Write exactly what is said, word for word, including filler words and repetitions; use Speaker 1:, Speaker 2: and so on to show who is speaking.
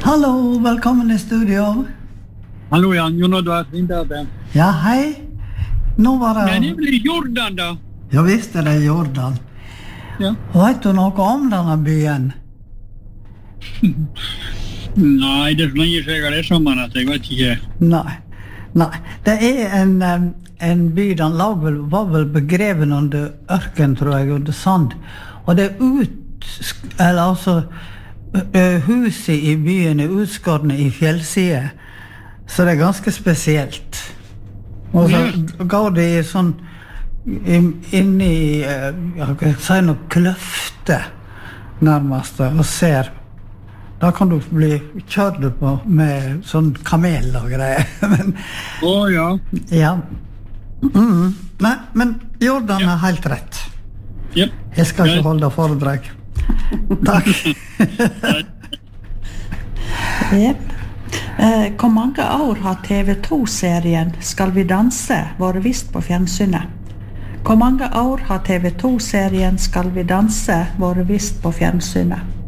Speaker 1: Hallo, velkommen i studio.
Speaker 2: Hallo Jan, Jon Oddvar, Vinterhavet.
Speaker 1: Ja, hei. Nå var det...
Speaker 2: Nei, det blir Jordan da.
Speaker 1: Ja, visst er det Jordan.
Speaker 2: Ja.
Speaker 1: Vet du noe om denne byen?
Speaker 2: Nei, det er så lenge siden jeg har lest om den at jeg vet ikke.
Speaker 1: Nei, nei. Det er en, em, en by, den lag vel, var vel begreven under ørken, tror jeg, under sand. Og det er ut, eller altså, ø- huset i byen er utskårne i fjellside, så det er ganske spesielt. Og så går det i sånn, inn i, eh, jeg kan ikke si noe kløfte, nærmest, og ser. Da kan du bli kjørt på med sånn kamel og greier. Men,
Speaker 2: Å ja.
Speaker 1: ja. Mm. Nei, men Jordan er helt rett.
Speaker 2: Jep.
Speaker 1: Jeg skal ikke
Speaker 2: Greit.
Speaker 1: holde foredrag. Takk.
Speaker 3: Jep. Eh, hvor mange år har T V to-serien Skal vi danse vært vist på fjernsynet? Hvor mange år har T V to-serien Skal vi danse vært vist på fjernsynet?